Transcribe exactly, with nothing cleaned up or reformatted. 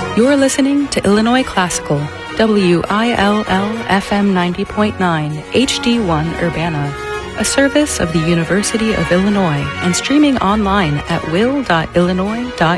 You're listening to Illinois Classical, W I L L F M ninety point nine, H D one Urbana, a service of the University of Illinois and streaming online at will dot illinois dot